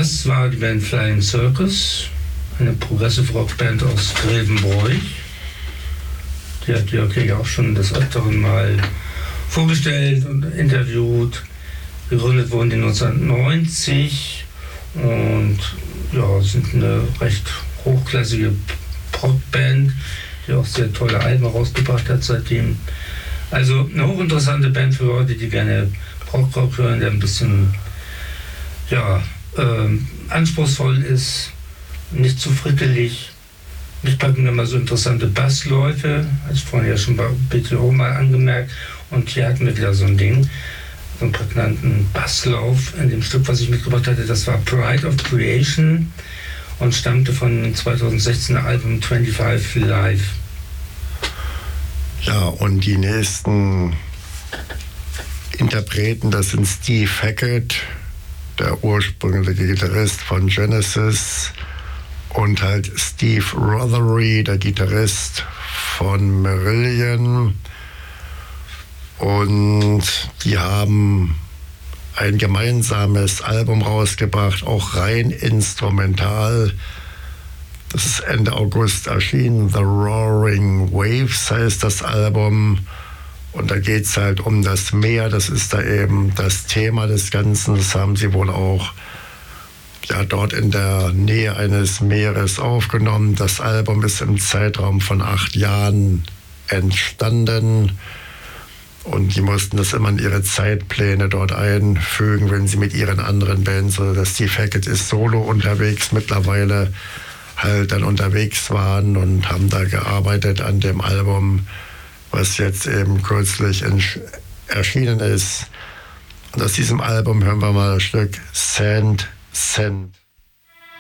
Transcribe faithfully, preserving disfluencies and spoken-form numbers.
Das war die Band Flying Circus, eine Progressive Rock Band aus Grevenbroich. Die hat Jörg ja auch schon des Öfteren mal vorgestellt und interviewt. Gegründet wurden die neunzehnhundertneunzig und ja, sind eine recht hochklassige Popband, die auch sehr tolle Alben rausgebracht hat seitdem. Also eine hochinteressante Band für Leute, die gerne Prog-Rock hören, der ein bisschen ja, ähm, anspruchsvoll ist, nicht zu frickelig. Mich packen immer so interessante Bassläufe, als vorhin ja schon bei B T O mal angemerkt. Und hier hatten wir wieder so ein Ding, so einen prägnanten Basslauf in dem Stück, was ich mitgebracht hatte. Das war Pride of Creation und stammte von zweitausendsechzehner Album fünfundzwanzig Live. Ja, und die nächsten Interpreten, das sind Steve Hackett, der ursprüngliche Gitarrist von Genesis, und halt Steve Rothery, der Gitarrist von Marillion. Und die haben ein gemeinsames Album rausgebracht, auch rein instrumental. Das ist Ende August erschienen. The Roaring Waves heißt das Album. Und da geht es halt um das Meer. Das ist da eben das Thema des Ganzen. Das haben sie wohl auch ja, dort in der Nähe eines Meeres aufgenommen. Das Album ist im Zeitraum von acht Jahren entstanden. Und die mussten das immer in ihre Zeitpläne dort einfügen, wenn sie mit ihren anderen Bands, oder das Steve Hackett ist solo unterwegs mittlerweile, halt dann unterwegs waren und haben da gearbeitet an dem Album, was jetzt eben kürzlich erschienen ist. Und aus diesem Album hören wir mal das Stück Sand, Sand.